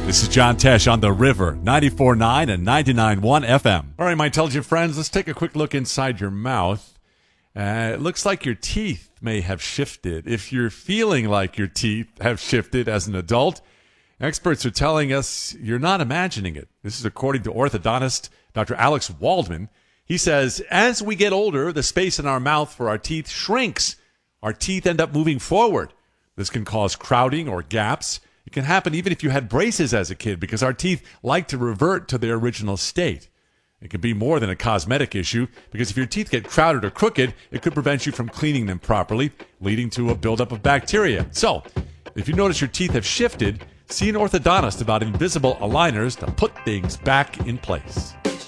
This is John Tesh on The River, 94.9 and 99.1 FM. All right, my intelligent friends, let's take a quick look inside your mouth. It looks like your teeth may have shifted. If you're feeling like your teeth have shifted as an adult, experts are telling us you're not imagining it. This is according to orthodontist Dr. Alex Waldman. He says, as we get older, the space in our mouth for our teeth shrinks. Our teeth end up moving forward. This can cause crowding or gaps. It can happen even if you had braces as a kid because our teeth like to revert to their original state. It can be more than a cosmetic issue because if your teeth get crowded or crooked, it could prevent you from cleaning them properly, leading to a buildup of bacteria. So, if you notice your teeth have shifted, see an orthodontist about invisible aligners to put things back in place.